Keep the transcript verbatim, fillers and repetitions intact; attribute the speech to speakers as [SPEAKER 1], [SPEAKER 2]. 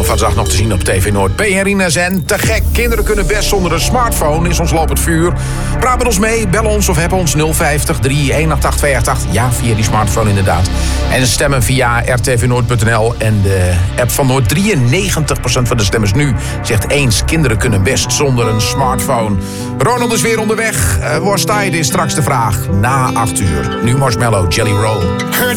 [SPEAKER 1] vandaag nog te zien op T V Noord. B N Rina en te gek. Kinderen kunnen best zonder een smartphone. Is ons lopend vuur. Praat met ons mee. Bel ons of heb ons nul vijftig, drie een acht acht, twee acht acht. Ja, via die smartphone inderdaad. En stemmen via r t v noord punt n l en de app van Noord. drieënnegentig procent van de stemmers nu zegt eens. Kinderen kunnen best zonder een smartphone. Ronald is weer onderweg. Uh, waar sta je? Dit is straks de vraag. Na acht uur. Nu Marshmallow, Jelly Roll.